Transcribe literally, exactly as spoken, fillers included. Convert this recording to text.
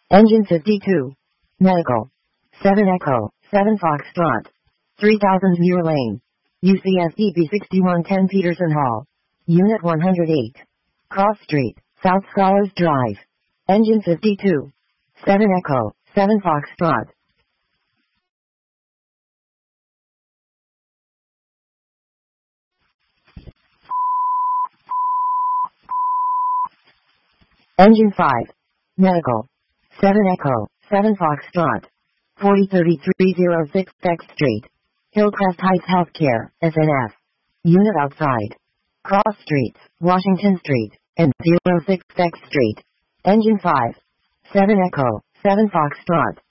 Engine fifty-two. Medical. seven Echo, seven Foxtrot. three thousand Muir Lane. U C S D P sixty-one ten Peterson Hall. Unit one hundred eight. Cross Street, South Scholars Drive. Engine fifty-two. seven Echo, seven Foxtrot. Engine five. Medical. seven Echo, seven Foxtrot. forty thirty-three oh six X Street. Hillcrest Heights Healthcare, S N F. Unit outside. Cross Streets, Washington Street, and oh six X Street. Engine five. seven Echo, seven Foxtrot.